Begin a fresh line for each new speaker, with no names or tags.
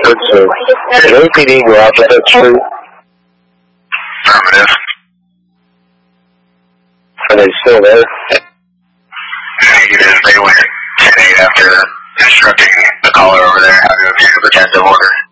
so is OPD garage at that street?
Affirmative.
Are they still there?
Negative. They went 10-8 after instructing the caller over there how to obtain a protective order.